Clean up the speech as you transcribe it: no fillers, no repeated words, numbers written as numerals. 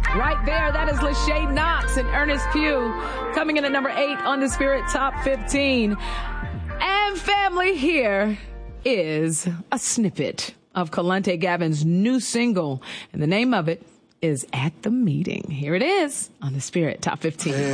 Right there, that is Lachey Knox and Ernest Pugh coming in at number 8 on the Spirit Top 15. And family, here is a snippet of Kalante Gavin's new single, and the name of it is At the Meeting. Here it is on the Spirit Top 15.